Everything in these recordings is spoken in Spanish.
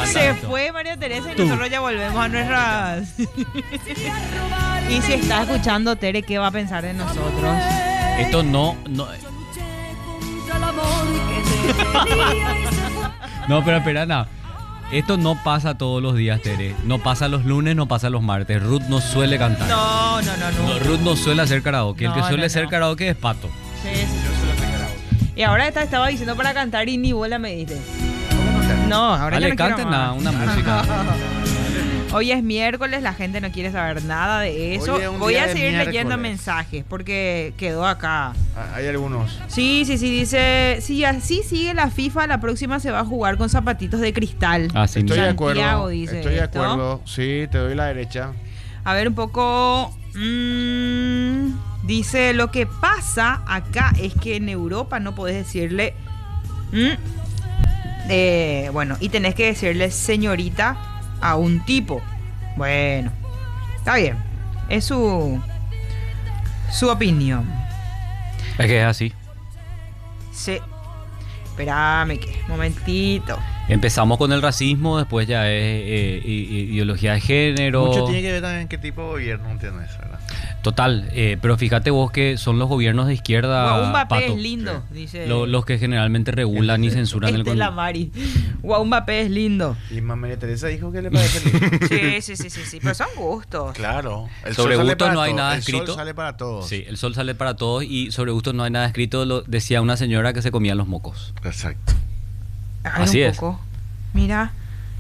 Se esto. fue María Teresa y Tú. nosotros ya volvemos a nuestras... Y si está escuchando Tere, ¿qué va a pensar de nosotros? Esto no. No, pero espera, no. Esto no pasa todos los días, Tere. No pasa los lunes, no pasa los martes. Ruth no suele cantar. No. Ruth no suele hacer karaoke. El que No, suele no, hacer no. karaoke es Pato. Sí. Y ahora estaba diciendo para cantar y ni bola me diste. No, ahora ya Dale, no quiero canten más. una música. Hoy es miércoles, la gente no quiere saber nada de eso. Hoy es un Voy día a de seguir leyendo miércoles. mensajes porque quedó acá. Hay algunos. Sí, dice, si así sigue la FIFA, la próxima se va a jugar con zapatitos de cristal. Así Estoy de mismo. Santiago acuerdo. dice Estoy de esto. acuerdo. Sí, te doy la derecha. A ver un poco... dice, lo que pasa acá es que en Europa no podés decirle... bueno, y tenés que decirle señorita a un tipo. Bueno, está bien. Es su opinión. Es que es así. Sí. Espérame que, momentito. Empezamos con el racismo, después ya es ideología de género. Mucho tiene que ver también qué tipo de gobierno, ¿entiendes? ¿Verdad? Total, pero fíjate vos que son los gobiernos de izquierda, Guau, Mbappé Pato, es lindo, dice. los que generalmente regulan y censuran el Estela contenido. Mari. Guau, Mbappé es lindo. Y María Teresa dijo que le parece lindo. Sí, pero son gustos. Claro. El Sobre sol sale gustos para no hay todos. nada El escrito. sol sale para todos. Sí, el sol sale para todos y sobre gusto no hay nada escrito, lo decía una señora que se comía los mocos. Exacto. A ver, Así un es. poco. Mira.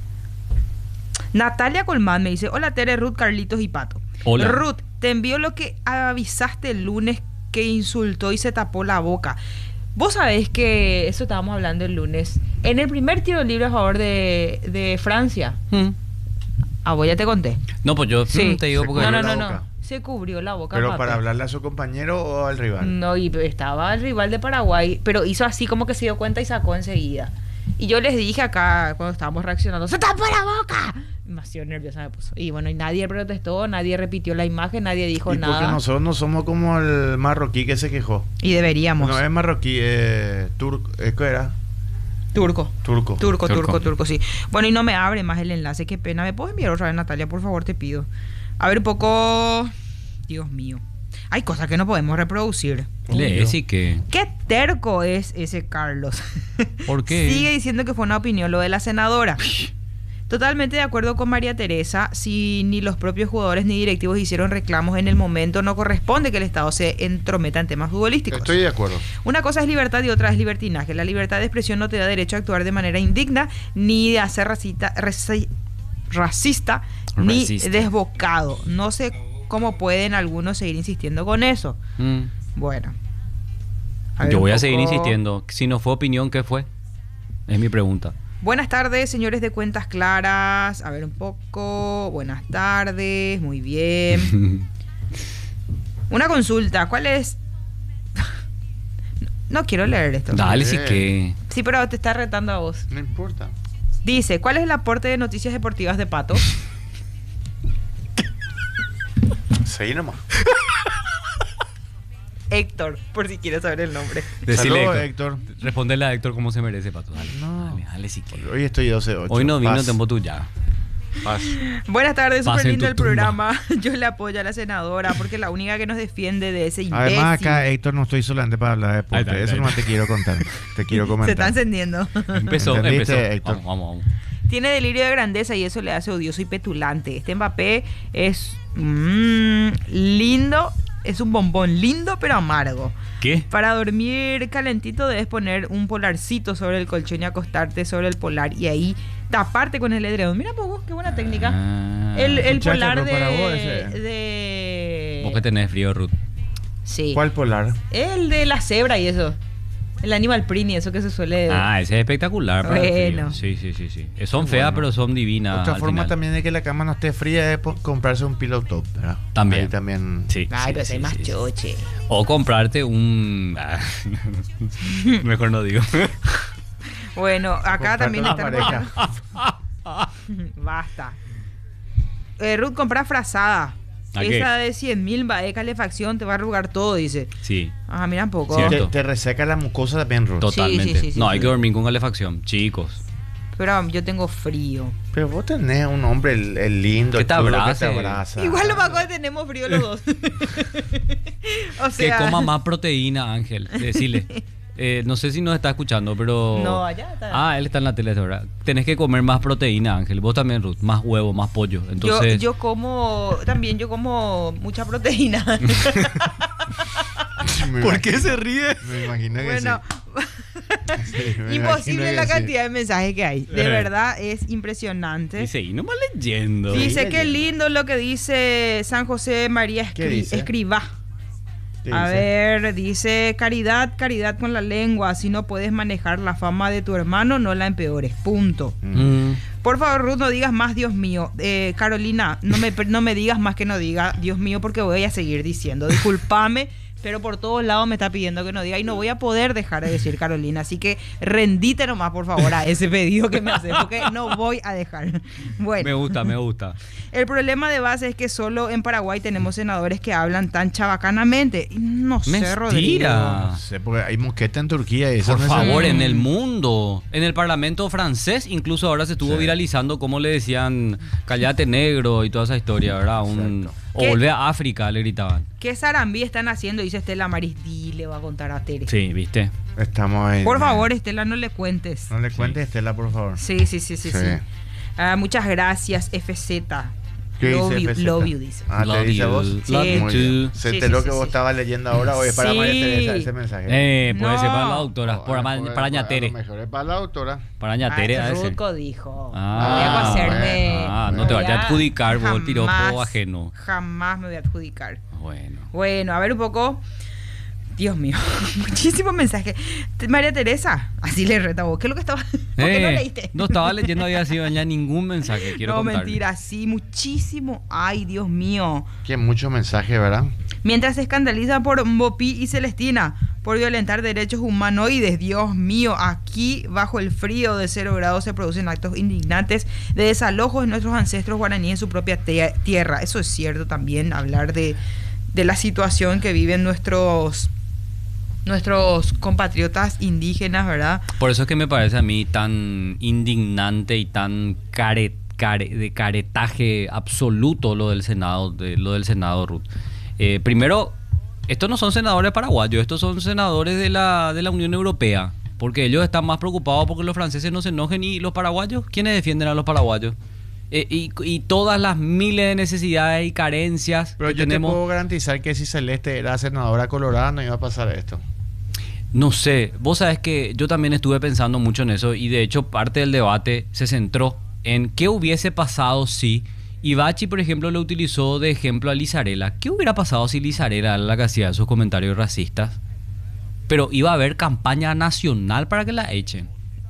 Natalia Colmán me dice, hola Tere, Ruth, Carlitos y Pato. Hola. Ruth, te envío lo que avisaste el lunes que insultó y se tapó la boca. Vos sabés que, eso estábamos hablando el lunes, en el primer tiro libre a favor de Francia. Ah, vos ya te conté. No, pues yo Sí. te digo Se porque... cubrió No. la boca. Se cubrió la boca. Pero Mbappé. para hablarle a su compañero o al rival. No, y estaba el rival de Paraguay, pero hizo así como que se dio cuenta y sacó enseguida. Y yo les dije acá, cuando estábamos reaccionando, ¡se tapó la boca! Demasiado nerviosa me puso. Y bueno, y nadie protestó, nadie repitió la imagen, nadie dijo Y porque nada. nosotros no somos como el marroquí que se quejó. Y deberíamos. No es marroquí, turco. ¿Qué era? Turco. Turco. Turco, sí. Bueno, y no me abre más el enlace, qué pena. ¿Me puedes enviar otra vez, Natalia? Por favor, te pido. A ver, un poco... Dios mío. Hay cosas que no podemos reproducir. Lee, sí que... Qué terco es ese Carlos. ¿Por qué? Sigue diciendo que fue una opinión lo de la senadora. Totalmente de acuerdo con María Teresa, si ni los propios jugadores ni directivos hicieron reclamos en el momento, no corresponde que el Estado se entrometa en temas futbolísticos. Estoy de acuerdo. Una cosa es libertad y otra es libertinaje. La libertad de expresión no te da derecho a actuar de manera indigna, ni de hacer racista, ni Racista. desbocado. No sé cómo pueden algunos seguir insistiendo con eso. Mm. Bueno. ver, Yo voy un a seguir poco. insistiendo. Si no fue opinión, ¿qué fue? Es mi pregunta. Buenas tardes, señores de Cuentas Claras. A ver un poco. Buenas tardes, muy bien. Una consulta, ¿cuál es? No quiero leer esto. Dale, sí que... Sí, pero te está retando a vos. No importa. Dice, ¿cuál es el aporte de noticias deportivas de Pato? Seguí nomás. Héctor, por si quieres saber el nombre. Decile, Saludos, Héctor. Héctor. Responderle a Héctor como se merece, Pato. Dale, No. dale, sí que... Hoy estoy 12-8. Hoy no vino Paz. tiempo tú ya. Paz. Buenas tardes, Paz súper en lindo tu el tumba. programa. Yo le apoyo a la senadora porque es la única que nos defiende de ese imbécil. Además, acá, Héctor, no estoy solamente para hablar de Ahí deporte. está, ahí Eso está. no te quiero contar. Te quiero Se comentar. está encendiendo. Empezó, ¿Entendiste, empezó. Héctor? Vamos. Tiene delirio de grandeza y eso le hace odioso y petulante. Este Mbappé es lindo, es un bombón lindo pero amargo. ¿Qué? Para dormir calentito debes poner un polarcito sobre el colchón y acostarte sobre el polar y ahí taparte con el edredón. Mira, pues vos, qué buena técnica. Ah, El muchacho, polar pero para vos ese. de... Vos que tenés frío, Ruth. Sí. ¿Cuál polar? El de la cebra y eso. El animal print y eso que se suele... Ah, ese es espectacular. Para el Bueno. frío. Sí. Son feas, Bueno. pero son divinas. Otra al forma final. también de que la cama no esté fría es comprarse un pillow top, ¿verdad? También. Ahí también. Sí. Ay, pero soy más sí. choche. O comprarte un... Mejor no digo. Bueno, acá Comprarte también una están... pareja. Basta. Ruth, compra frazada. ¿A qué? Esa de 100.000 va de calefacción, te va a arrugar todo, dice. Sí, Ah, mira un poco. Cierto. Te reseca la mucosa también, Ruth. totalmente. sí, No, sí. hay que dormir con calefacción, chicos. Pero yo tengo frío. Pero vos tenés un hombre el lindo, Que te chulo, abrace. que te abraza. Igual lo más que tenemos frío los dos. O Que sea, coma más proteína, Ángel. Decile. No sé si nos está escuchando, pero... No, allá está. Ah, él está en la tele ahora. Tenés que comer más proteína, Ángel. Vos también, Ruth. Más huevo, más pollo. Entonces... Yo como mucha proteína. ¿Por qué se ríe? Me imagino que Bueno, sí. Sí, me imposible imagino la que sí. cantidad de mensajes que hay. De verdad es impresionante. Dice, y nomás leyendo. Dice, Sí, qué leyendo. lindo lo que dice San José María ¿Qué dice? Escribá. ¿Qué A dice? ver, dice, caridad con la lengua. Si no puedes manejar la fama de tu hermano, no la empeores. Punto. Mm. Por favor, Ruth, no digas más, Dios mío. Carolina, no me digas más que no diga, Dios mío, porque voy a seguir diciendo. Discúlpame, pero por todos lados me está pidiendo que no diga y no voy a poder dejar de decir Carolina. Así que rendite nomás, por favor, a ese pedido que me haces, porque no voy a dejar. Bueno. Me gusta. El problema de base es que solo en Paraguay tenemos senadores que hablan tan chabacanamente. No sé, Rodrigo. Mentira. No sé, porque hay mosqueta en Turquía y eso Por no es favor, algo- en el mundo, en el Parlamento francés, incluso ahora se estuvo Sí. viralizando cómo le decían callate negro y toda esa historia, ¿verdad? Exacto. O ¿Qué? volvé a África, le gritaban. ¿Qué zarambí están haciendo? Dice Estela Maris. Le va a contar a Tere. Sí, ¿viste? Estamos ahí. Por favor, Estela, no le cuentes. No le cuentes, Estela, por favor. Sí. Sí. Muchas gracias, FZ. ¿Qué Love dice you, FZ? love you, dice. Ah, Love ¿te dice a you. vos? Sí. Love you Muy bien. too. Se Sí, enteró sí, que sí, vos sí. estabas leyendo ahora o es para Sí. María Teresa ese mensaje. Puede ser para la No. doctora, O- para, o- para a Ñatere. lo mejor es para la doctora. Para Ñatere, a ese. Ruco dijo. Ah, voy a hacerme. bueno. No te vayas a adjudicar vos el piropo Jamás, ajeno. Jamás me voy a adjudicar. Bueno. Bueno, a ver un poco. Dios mío, muchísimos mensajes. María Teresa, así le reta vos. ¿Qué es lo que estaba? ¿Por qué no leíste? No estaba leyendo, había sido ya ningún mensaje, quiero No, contar. mentira, sí, muchísimo. Ay, Dios mío. Que muchos mensajes, ¿verdad? Mientras se escandalizan por Mbopi y Celestina por violentar derechos humanoides, Dios mío, aquí bajo el frío de 0 grados se producen actos indignantes de desalojo de nuestros ancestros guaraníes en su propia tierra. Eso es cierto también, hablar de la situación que viven nuestros compatriotas indígenas, ¿verdad? Por eso es que me parece a mí tan indignante y tan de caretaje absoluto lo del Senado, Ruth. Primero, estos no son senadores paraguayos, estos son senadores de la Unión Europea, porque ellos están más preocupados porque los franceses no se enojen y los paraguayos, ¿quiénes defienden a los paraguayos? Y todas las miles de necesidades y carencias Pero que yo tenemos. te puedo garantizar que si Celeste era senadora colorada no iba a pasar esto. No sé, vos sabés que yo también estuve pensando mucho en eso y de hecho parte del debate se centró en qué hubiese pasado si Ibachi, por ejemplo, lo utilizó de ejemplo a Lizarela. ¿Qué hubiera pasado si Lizarela era la que hacía esos comentarios racistas? Pero iba a haber campaña nacional para que la echen.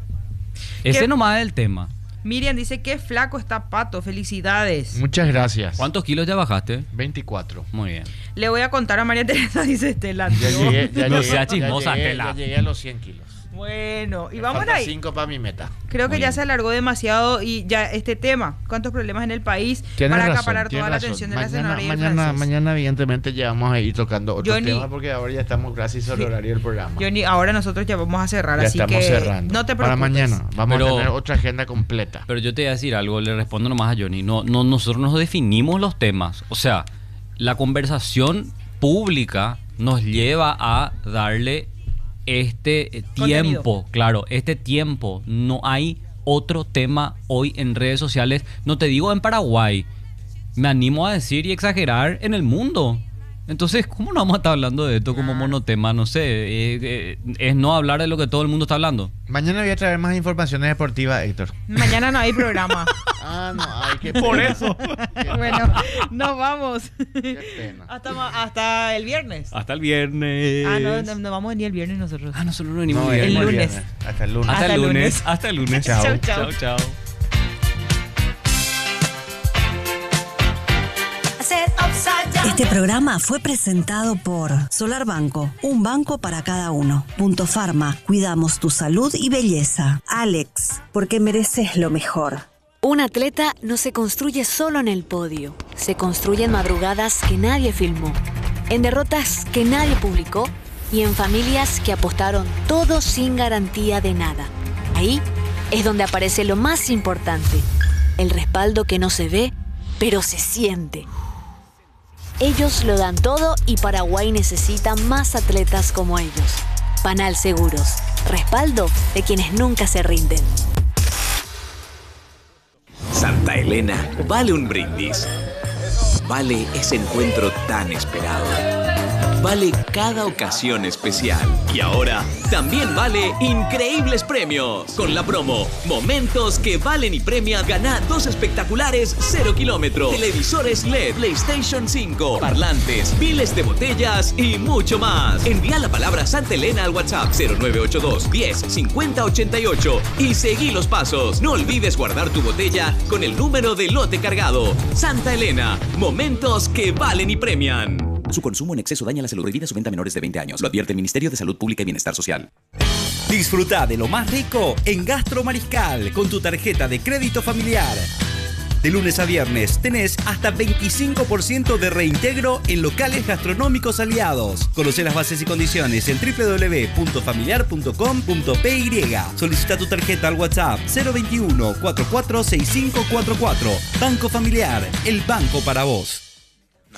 Ese ¿Qué? nomás es el tema. Miriam dice, qué flaco está Pato, felicidades. Muchas gracias. ¿Cuántos kilos ya bajaste? 24. Muy bien. Le voy a contar a María Teresa, dice Estela. Ya Dios. llegué, ya No llegué, sea ya chismosa, llegué, Estela. ya llegué a los 100 kilos. Bueno, y Me vamos faltan ahí. 5 para mi meta. Creo que Muy ya bien. se alargó demasiado y ya este tema, cuántos problemas en el país Tienes para razón, acaparar tienes toda la razón. atención de la Mañana, senadora y el mañana, francés. mañana evidentemente ya vamos a ir tocando otros Johnny- temas porque ahora ya estamos casi sobre el horario del programa. Johnny, ahora nosotros ya vamos a cerrar, Ya así estamos que cerrando. no te Para preocupes. mañana vamos Pero- a tener otra agenda completa. Pero yo te voy a decir algo, le respondo nomás a Johnny. No, nosotros nos definimos los temas. O sea, la conversación pública nos lleva a darle este Contenido. tiempo. Claro, este tiempo. No hay otro tema hoy en redes sociales. No te digo en Paraguay. Me animo a decir y exagerar en el mundo. Entonces, ¿cómo no vamos a estar hablando de esto como monotema? No sé, es no hablar de lo que todo el mundo está hablando. Mañana voy a traer más informaciones deportivas, Héctor. Mañana no hay programa. Ah, no, hay que Por eso. Bueno, nos vamos. Qué pena. Hasta el viernes. Hasta el viernes. Ah, no vamos ni el viernes nosotros. Ah, nosotros no venimos No, el el viernes. lunes. viernes. Hasta el lunes. Hasta Hasta el el lunes. lunes. Hasta el lunes. Chao. Chau, Chao, chau. chao. Este programa fue presentado por Solar Banco, un banco para cada uno. Punto Pharma, cuidamos tu salud y belleza. Alex, porque mereces lo mejor. Un atleta no se construye solo en el podio, se construye en madrugadas que nadie filmó, en derrotas que nadie publicó y en familias que apostaron todo sin garantía de nada. Ahí es donde aparece lo más importante, el respaldo que no se ve, pero se siente. Ellos lo dan todo y Paraguay necesita más atletas como ellos. Panal Seguros, respaldo de quienes nunca se rinden. Santa Elena vale un brindis. Vale ese encuentro tan esperado. Vale cada ocasión especial. Y ahora también vale increíbles premios. Con la promo Momentos que valen y premian, gana 2 espectaculares 0 kilómetros, televisores LED, PlayStation 5, parlantes, miles de botellas y mucho más. Envía la palabra Santa Elena al WhatsApp 0982 10 50 88 y seguí los pasos. No olvides guardar tu botella con el número de lote cargado. Santa Elena, momentos que valen y premian. Su consumo en exceso daña la salud. Prohibida su venta a menores de 20 años. Lo advierte el Ministerio de Salud Pública y Bienestar Social. Disfruta de lo más rico en Gastro Mariscal con tu tarjeta de crédito familiar. De lunes a viernes tenés hasta 25% de reintegro en locales gastronómicos aliados. Conoce las bases y condiciones en www.familiar.com.py. Solicita tu tarjeta al WhatsApp 021 446544. Banco Familiar, el banco para vos.